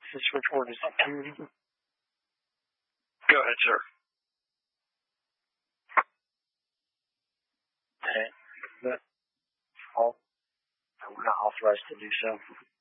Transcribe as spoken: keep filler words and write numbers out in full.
The switchboard is empty. Go ahead, sir. Okay. But all, we're not authorized to do so.